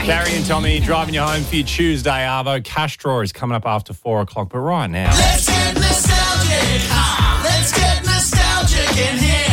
Gary and Tommy driving you home for your Tuesday, Arvo. Cash draw is coming up after 4 o'clock, but right now... Let's get nostalgic. Let's get nostalgic in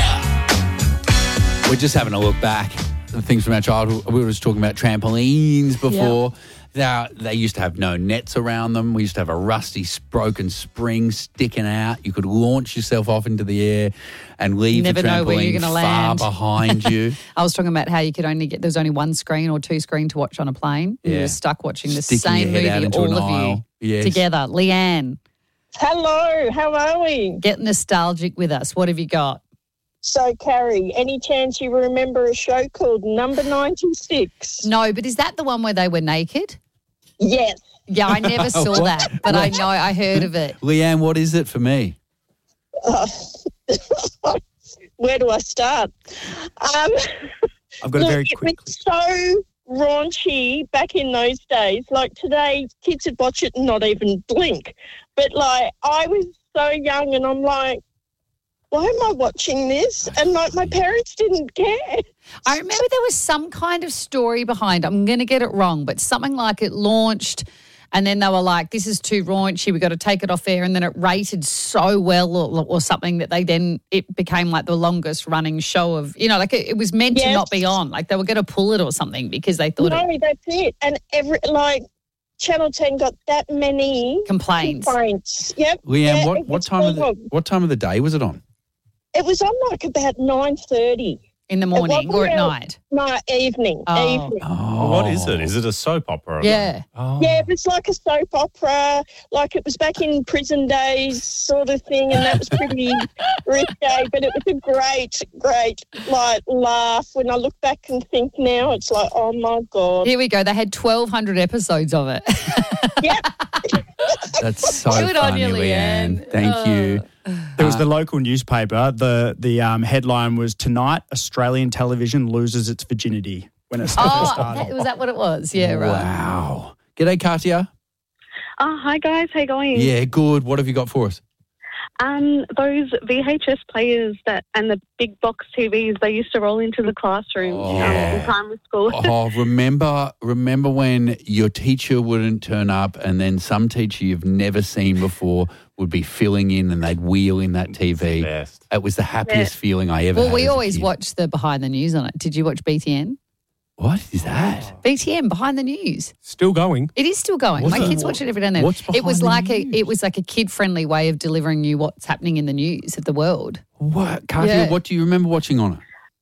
here. We're just having a look back at the things from our childhood. We were just talking about trampolines before. Now, they used to have no nets around them. We used to have a rusty, broken spring sticking out. You could launch yourself off into the air and leave Never the know where you're trampoline gonna far land. behind you. I was talking about how you could only there's only one screen or two screen to watch on a plane. Yeah. You were stuck watching the Sticking same your head out movie, into all an of aisle. you Yes. together. Leanne, Hello, how are we? get nostalgic with us. What have you got? So, Carrie, any chance you remember a show called Number 96? No, but is that the one where they were naked? Yes. Yeah, I never saw What? that, but I know I heard of it. Leanne, what is it for me? Where do I start? I've got a very It quick... was so raunchy back in those days. Like today, kids would watch it and not even blink. But like, I was so young and I'm like, why am I watching this? And like, my parents didn't care. I remember there was some kind of story behind it. I'm going to get it wrong, but something like it launched and then they were like, this is too raunchy, we've got to take it off air. And then it rated so well or something that it became like the longest running show of, like it was meant to Yes. not be on. Like they were going to pull it or something because they thought No, that's it. And Channel 10 got that many complaints. Yep. Leanne, Yeah, what it was time of long. what time of the day was it on? It was on like about 9:30. In the morning or at wasn't night? No, evening. Oh. Evening. Oh, What is it? Is it a soap opera? Yeah. Oh. Yeah, it was like a soap opera, like it was back in prison days sort of thing, and that was pretty risque, but it was a great, laugh. When I look back and think now, it's like, oh, my God. Here we go. They had 1,200 episodes of it. Yeah. That's so Good on funny, you, Leanne. Leanne. Thank you. There was the local newspaper. The headline was, "Tonight, Australian television loses its virginity," when it first started. Was that what it was? Yeah, right. Wow. G'day, Katia. Oh, hi guys, how you going? Yeah, good. What have you got for us? Those VHS players and the big box TVs, they used to roll into the classroom in primary school. Oh, remember when your teacher wouldn't turn up and then some teacher you've never seen before would be filling in and they'd wheel in that TV. Best. It was the happiest feeling I ever had. Well, we as a always kid. watch the behind the news on it. Did you watch BTN? What is that? BTN, behind the news. Still going. It is still going. What's My that? kids watch it every now and then. What's It was behind like the news? it was like a kid-friendly way of delivering you what's happening in the news of the world. What? Katia, Yeah. what do you remember watching on it?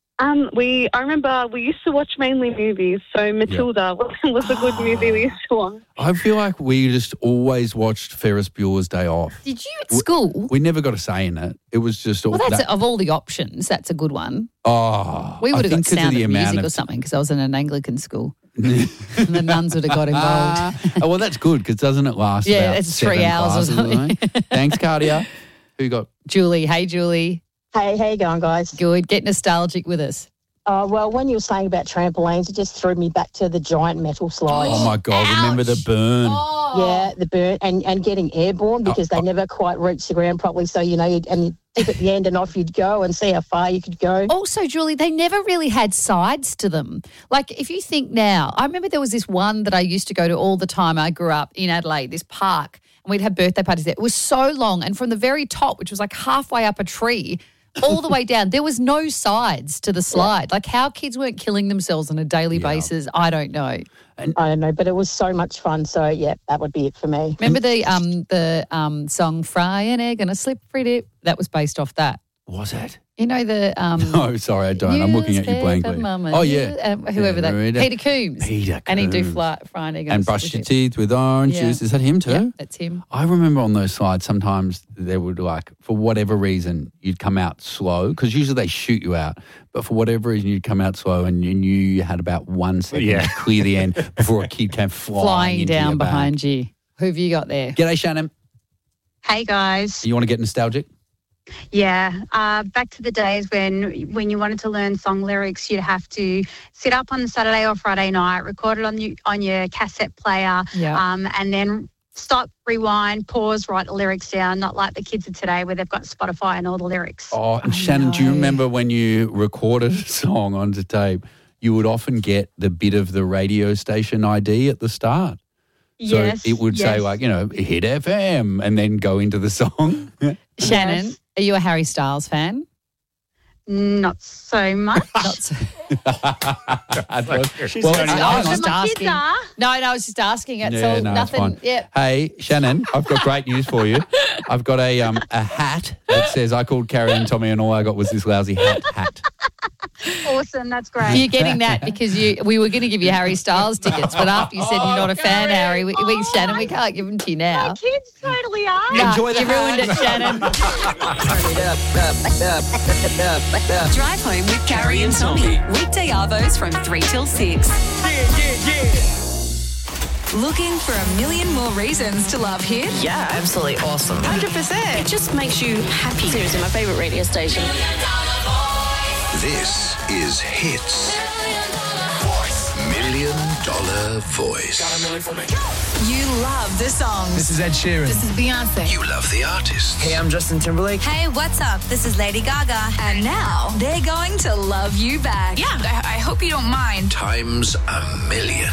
I remember we used to watch mainly movies, so Matilda was a good movie we used to watch. I feel like we just always watched Ferris Bueller's Day Off. Did you at school? We never got a say in it. It was just all Well, that's that. of all the options, that's a good one. Oh, We would have I got think 'cause of Sound the of amount Music of or something because I was in an Anglican school. And the nuns would have got involved. Oh, well, that's good because doesn't it last Yeah, about it's 3 7 hours or classes something. Thanks, Katia. Who you got? Julie, hey Julie, Hey, how you going, guys? good. Get nostalgic with us. Well, when you were saying about trampolines, it just threw me back to the giant metal slides. Oh, my God. Remember the burn? Yeah, the burn and getting airborne because they never quite reached the ground properly. So, you'd dip at the end and off you'd go and see how far you could go. Also, Julie, they never really had sides to them. Like, if you think now, I remember there was this one that I used to go to all the time. I grew up in Adelaide, this park, and we'd have birthday parties there. It was so long, and from the very top, which was like halfway up a tree, all the way down, there was no sides to the slide. Like, how kids weren't killing themselves on a daily basis, I don't know. I don't know, but it was so much fun. So, yeah, that would be it for me. Remember the song "Fry an Egg and a Slippery Dip"? That was based off that. Was it? You know the No, sorry, I don't. I'm looking at you blankly. Mama, Oh, yeah. whoever that. Peter Coombs. Peter And he'd do Coombs. fry an egg And a brush slippery your dip. teeth with orange Yeah. juice. Is that him too? Yeah, that's him. I remember on those slides sometimes they would for whatever reason, you'd come out slow because usually they shoot you out. But for whatever reason, you'd come out slow and you knew you had about 1 second to clear the end before a kid came flying into down your back. behind you. Who have you got there? G'day, Shannon. Hey guys. You want to get nostalgic? Yeah, back to the days when you wanted to learn song lyrics, you'd have to sit up on the Saturday or Friday night, record it on your cassette player, and then stop, rewind, pause, write the lyrics down, not like the kids of today where they've got Spotify and all the lyrics. Oh, and Shannon, do you remember when you recorded a song onto tape, you would often get the bit of the radio station ID at the start. So Yes, it would say yes. like, Hit FM and then go into the song. Shannon, Yes. are you a Harry Styles fan? Not so much. Not so. She's Well, turning I- up. I- just My kids asking. are. No, I was just asking. It's Yeah, all no, it's nothing. fine. Yeah. Hey, Shannon, I've got great news for you. I've got a hat that says I called Carrie and Tommy and all I got was this lousy hat. Awesome. That's great. You're getting that because we were going to give you Harry Styles tickets, but after you said you're not a fan, Harry, Shannon, we can't give them to you now. My kids totally are. Nah, Enjoy the you ruined it, Shannon. Drive home with Carrie and Tommy. Weekday arvos from 3 till 6. Looking for a million more reasons to love Hit? Yeah, absolutely awesome. 100%. It just makes you happy. Seriously, my favourite radio station. This is Hits. $1 Million Voice. You love the songs. This is Ed Sheeran. This is Beyonce. You love the artist. Hey, I'm Justin Timberlake. Hey, what's up? This is Lady Gaga. And now they're going to love you back. Yeah, I hope you don't mind. Times a million.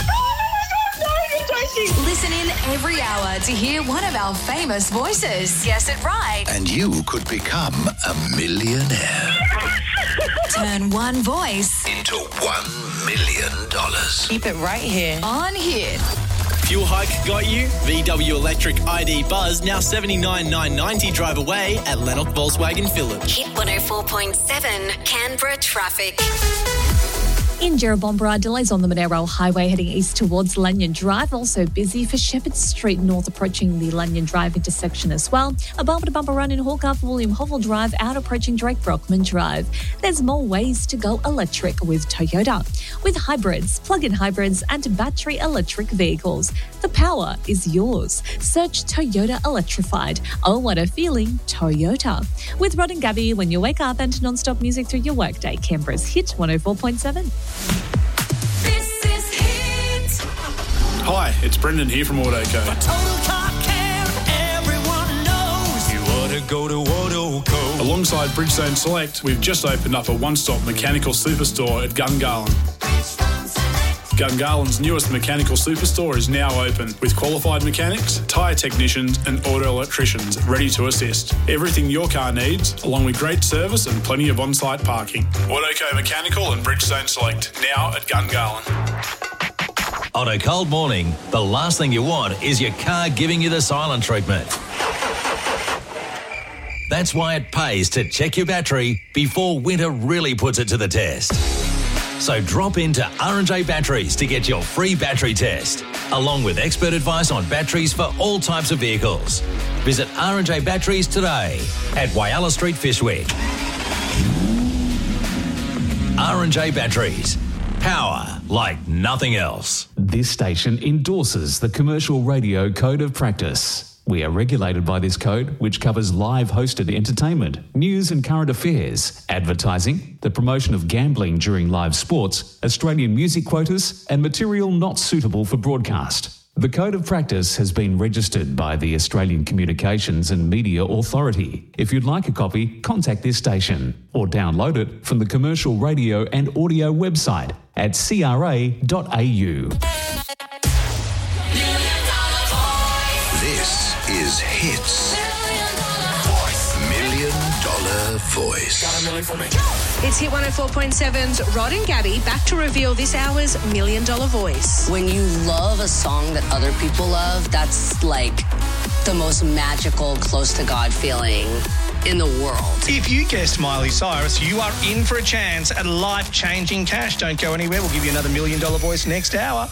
Listen in every hour to hear one of our famous voices. Guess it right. And you could become a millionaire. Turn one voice Into $1 million. Keep it right here. on Hit. Fuel hike got you? VW Electric ID Buzz now $79,990 drive away at Lennox Volkswagen Phillip. Hit 104.7 Canberra traffic. In Jerrabomberra, delays on the Monero Highway heading east towards Lanyon Drive. Also busy for Shepherd Street North approaching the Lanyon Drive intersection as well. A bumper-to-bumper run in Hawker for William Hovell Drive out approaching Drake Brockman Drive. There's more ways to go electric with Toyota. With hybrids, plug-in hybrids and battery electric vehicles. The power is yours. Search Toyota Electrified. Oh, what a feeling, Toyota. With Rod and Gabby, when you wake up and non-stop music through your workday. Canberra's Hit 104.7. This is Hit. Hi, it's Brendan here from Autoco. Total car care, everyone knows. You ought to go to Autoco. Alongside Bridgestone Select, we've just opened up a one-stop mechanical superstore at Gungahlin. Gungahlин's newest mechanical superstore is now open with qualified mechanics, tyre technicians and auto electricians ready to assist. Everything your car needs, along with great service and plenty of on-site parking. Autoco Mechanical and Bridgestone Select, now at Gungahlin. On a cold morning, the last thing you want is your car giving you the silent treatment. That's why it pays to check your battery before winter really puts it to the test. So drop into R&J Batteries to get your free battery test, along with expert advice on batteries for all types of vehicles. Visit R&J Batteries today at Whyalla Street, Fishwick. R&J Batteries. Power like nothing else. This station endorses the Commercial Radio Code of Practice. We are regulated by this code, which covers live hosted entertainment, news and current affairs, advertising, the promotion of gambling during live sports, Australian music quotas, and material not suitable for broadcast. The Code of Practice has been registered by the Australian Communications and Media Authority. If you'd like a copy, contact this station or download it from the Commercial Radio and Audio website at cra.au. This is Hits. $1 Million Voice. It's Hit 104.7's Rod and Gabby back to reveal this hour's $1 Million Voice. When you love a song that other people love, that's like the most magical, close to God feeling in the world. If you guessed Miley Cyrus, you are in for a chance at life-changing cash. Don't go anywhere. We'll give you another $1 Million Voice next hour.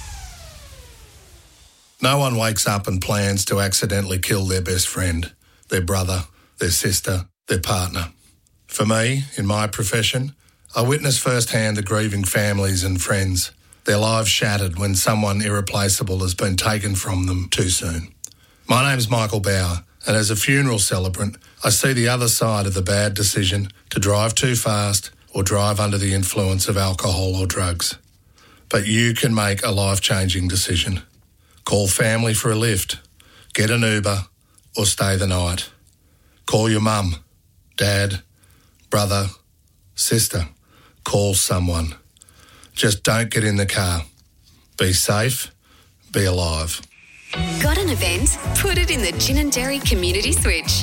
No one wakes up and plans to accidentally kill their best friend, their brother, their sister, their partner. For me, in my profession, I witness firsthand the grieving families and friends, their lives shattered when someone irreplaceable has been taken from them too soon. My name's Michael Bauer, and as a funeral celebrant, I see the other side of the bad decision to drive too fast or drive under the influence of alcohol or drugs. But you can make a life-changing decision. Call family for a lift, get an Uber, or stay the night. Call your mum, dad, brother, sister. Call someone. Just don't get in the car. Be safe, be alive. Got an event? Put it in the Gin and Dairy Community Switch.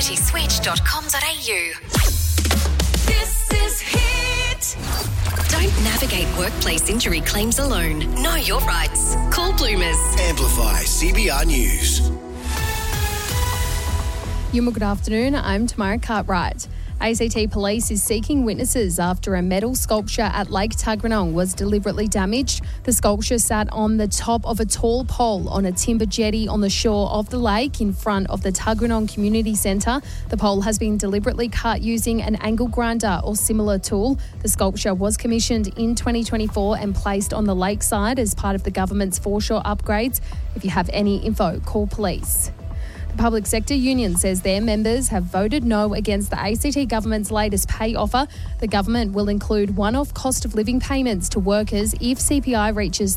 communityswitch.com.au. This is Hit. Don't navigate workplace injury claims alone. Know your rights. Call Bloomers. Amplify CBR News. Good afternoon. I'm Tamara Cartwright. ACT Police is seeking witnesses after a metal sculpture at Lake Tuggeranong was deliberately damaged. The sculpture sat on the top of a tall pole on a timber jetty on the shore of the lake in front of the Tuggeranong Community Centre. The pole has been deliberately cut using an angle grinder or similar tool. The sculpture was commissioned in 2024 and placed on the lakeside as part of the government's foreshore upgrades. If you have any info, call police. The Public Sector Union says their members have voted no against the ACT government's latest pay offer. The government will include one-off cost of living payments to workers if CPI reaches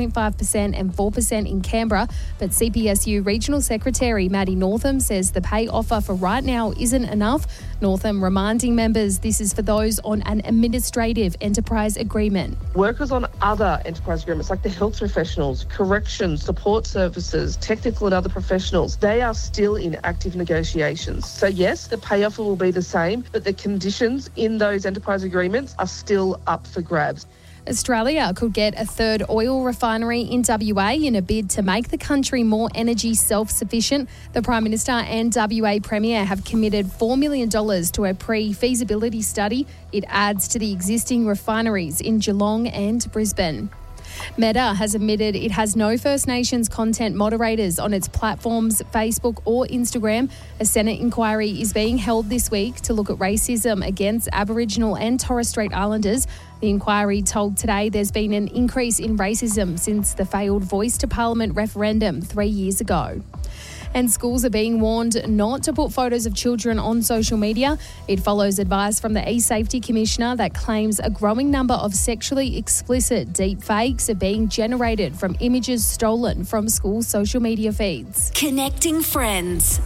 3.5% and 4% in Canberra. But CPSU Regional Secretary Maddie Northam says the pay offer for right now isn't enough. Northam reminding members this is for those on an administrative enterprise agreement. Workers on other enterprise agreements like the health professionals, corrections, support services, technical and other professionals, they are still in active negotiations. So yes, the pay offer will be the same, but the conditions in those enterprise agreements are still up for grabs. Australia could get a third oil refinery in WA in a bid to make the country more energy self-sufficient. The Prime Minister and WA Premier have committed $4 million to a pre-feasibility study. It adds to the existing refineries in Geelong and Brisbane. Meta has admitted it has no First Nations content moderators on its platforms, Facebook or Instagram. A Senate inquiry is being held this week to look at racism against Aboriginal and Torres Strait Islanders. The inquiry told Today there's been an increase in racism since the failed Voice to Parliament referendum 3 years ago. And schools are being warned not to put photos of children on social media. It follows advice from the E-Safety Commissioner that claims a growing number of sexually explicit deep fakes are being generated from images stolen from school social media feeds. Connecting friends.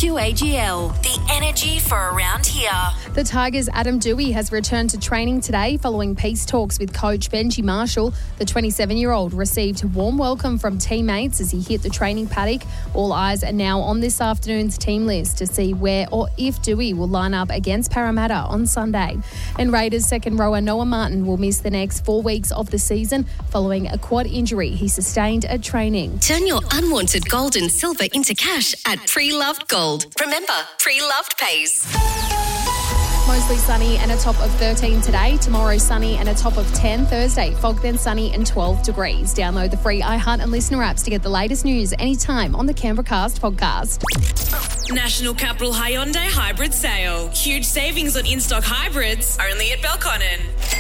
ActUAGL. The energy for around here. The Tigers' Adam Dewey has returned to training today following peace talks with coach Benji Marshall. The 27-year-old received a warm welcome from teammates as he hit the training paddock. All eyes are now on this afternoon's team list to see where or if Dewey will line up against Parramatta on Sunday. And Raiders second rower Noah Martin will miss the next 4 weeks of the season following a quad injury he sustained at training. Turn your unwanted gold and silver into cash at Pre-Loved Gold. Remember, Pre-Loved pays. Mostly sunny and a top of 13 today. Tomorrow sunny and a top of 10. Thursday fog then sunny and 12 degrees. Download the free iHeart and Listener apps to get the latest news anytime on the Canberracast podcast. National Capital Hyundai Hybrid Sale. Huge savings on in-stock hybrids only at Belconnen.